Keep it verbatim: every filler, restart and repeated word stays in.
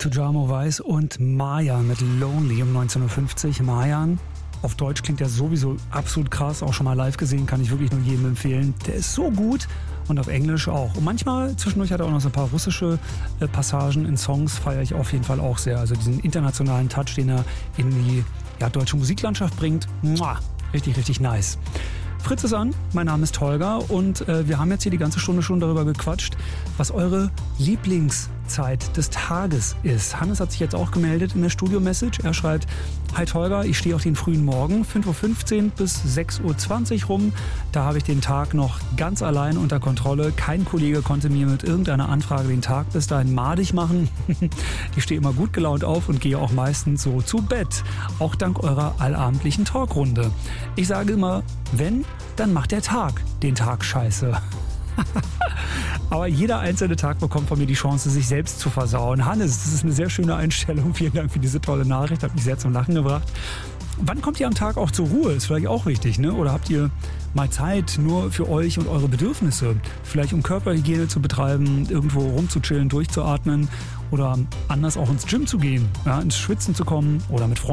Tujamo Weiß und Mayan mit Lonely um neunzehn Uhr fünfzig. Mayan, auf Deutsch klingt der sowieso absolut krass, auch schon mal live gesehen, kann ich wirklich nur jedem empfehlen. Der ist so gut und auf Englisch auch. Und manchmal zwischendurch hat er auch noch so ein paar russische äh, Passagen in Songs, feiere ich auf jeden Fall auch sehr. Also diesen internationalen Touch, den er in die ja, deutsche Musiklandschaft bringt, muah, richtig, richtig nice. Fritz ist an, mein Name ist Holger und äh, wir haben jetzt hier die ganze Stunde schon darüber gequatscht, was eure Lieblingszeit des Tages ist. Hannes hat sich jetzt auch gemeldet in der Studio-Message. Er schreibt: Hi Holger, ich stehe auf den frühen Morgen, fünf Uhr fünfzehn bis sechs Uhr zwanzig rum. Da habe ich den Tag noch ganz allein unter Kontrolle. Kein Kollege konnte mir mit irgendeiner Anfrage den Tag bis dahin madig machen. Ich stehe immer gut gelaunt auf und gehe auch meistens so zu Bett. Auch dank eurer allabendlichen Talkrunde. Ich sage immer, wenn, dann macht der Tag den Tag scheiße. Aber jeder einzelne Tag bekommt von mir die Chance, sich selbst zu versauen. Hannes, das ist eine sehr schöne Einstellung. Vielen Dank für diese tolle Nachricht. Hat mich sehr zum Lachen gebracht. Wann kommt ihr am Tag auch zur Ruhe? Ist vielleicht auch wichtig, ne? Oder habt ihr mal Zeit nur für euch und eure Bedürfnisse? Vielleicht um Körperhygiene zu betreiben, irgendwo rumzuchillen, durchzuatmen oder anders auch ins Gym zu gehen, ja, ins Schwitzen zu kommen oder mit Freunden